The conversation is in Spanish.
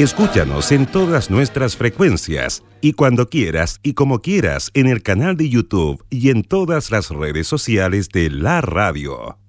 Escúchanos en todas nuestras frecuencias y cuando quieras y como quieras en el canal de YouTube y en todas las redes sociales de la radio.